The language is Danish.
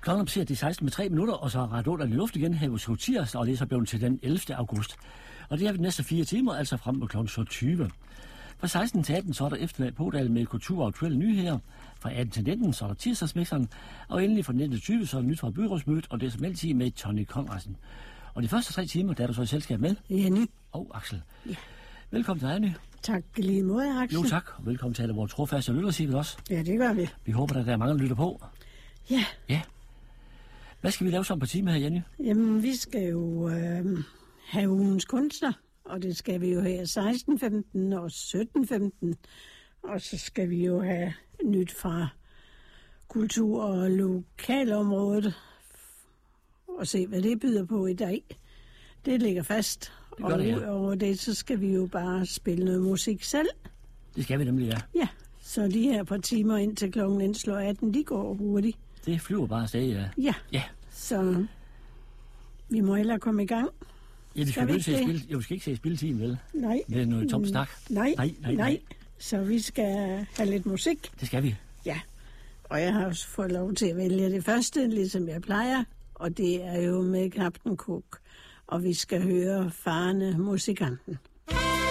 Klokken passerer de 16 med 3 minutter, og så er radioen i luft igen her hos Hotiers, og det er så blevet til den 11. august. Og det er de næste 4 timer, altså frem på klokken 20. Fra 16 til 18, så er der eftermiddag pådal med kultur og aktuelle nyheder. Fra 18 til 19, så er der tirsdagsmixeren. Og endelig fra 19 til 20, så er der nyt fra byrådsmødet, og det er som altid med Tony Conradsen. Og de første 3 timer, der er du så i selskab med. Jenny. Og Axel. Ja. Velkommen til dig, Jenny. Tak lige måde, Axel. Jo, tak. Og velkommen til alle vores trofaste lytter, siger vi også. Ja, det gør vi. Vi håber, at der er mange, der lytter på. Ja. Ja. Hvad skal vi lave som på time her, Jenny? Jamen, vi skal jo have ugens kunstner, og det skal vi jo have 16.15 og 17.15. Og så skal vi jo have nyt fra kultur- og lokalområdet, og se, hvad det byder på i dag. Det ligger fast. Det gør det, ja. Og over det, så skal vi jo bare spille noget musik selv. Det skal vi nemlig, ja. Ja, så de her par timer indtil klokken slår 18, de går hurtigt. Det flyver bare afsted, ja. Ja. Ja. Så vi må hellere komme i gang. Ja, det skal vi ikke se spil. Jo, vi skal ikke se spilletiden, vel? Nej. Det er noget tom snak. Nej. Så vi skal have lidt musik. Det skal vi. Ja. Og jeg har også fået lov til at vælge det første, ligesom jeg plejer. Og det er jo med Captain Cook. Og vi skal høre Farne Musikanten.